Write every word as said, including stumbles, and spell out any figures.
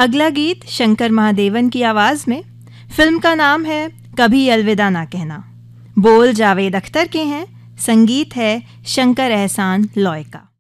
अगला गीत शंकर महादेवन की आवाज़ में। फिल्म का नाम है कभी अलविदा ना कहना। बोल जावेद अख्तर के हैं, संगीत है शंकर एहसान लॉय का।